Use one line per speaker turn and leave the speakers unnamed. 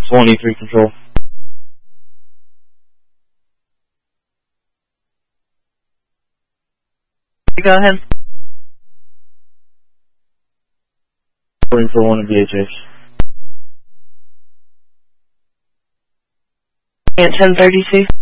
23 control.
Go ahead.
Reporting for 1 of VHS.
At 1032.